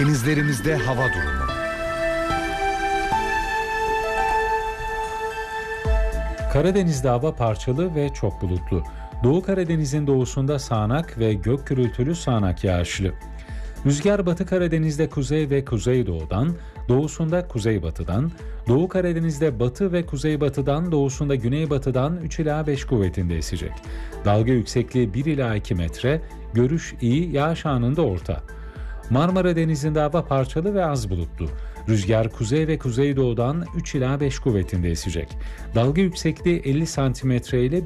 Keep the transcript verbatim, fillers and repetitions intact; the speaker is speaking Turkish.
Denizlerimizde hava durumu. Karadeniz'de hava parçalı ve çok bulutlu. Doğu Karadeniz'in doğusunda sağanak ve gök gürültülü sağanak yağışlı. Rüzgar Batı Karadeniz'de kuzey ve kuzeydoğudan, doğusunda kuzeybatıdan, Doğu Karadeniz'de batı ve kuzeybatıdan, doğusunda güneybatıdan üç ila beş kuvvetinde esecek. Dalga yüksekliği bir ila iki metre, görüş iyi, yağış anında orta. Marmara Denizi'nde hava parçalı ve az bulutlu. Rüzgar kuzey ve kuzeydoğudan üç ila beş kuvvetinde esecek. Dalga yüksekliği elli santimetre ile